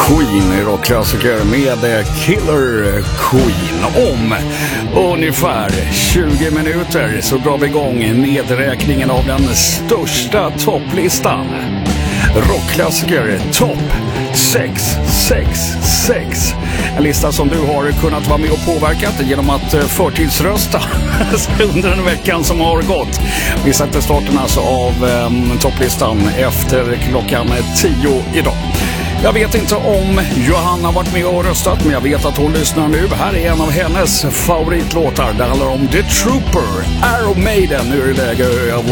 Queen i rockklassiker med Killer Queen. Om ungefär 20 minuter så drar vi igång nedräkningen av den största topplistan. Rockklassiker topp 666. En lista som du har kunnat vara med och påverkat genom att förtidsrösta under den veckan som har gått. Vi sätter starten alltså av topplistan efter klockan 10 idag. Jag vet inte om Johanna har varit med och röstat, men jag vet att hon lyssnar nu. Här är en av hennes favoritlåtar. Det handlar om The Trooper, Iron Maiden. Nu är det läge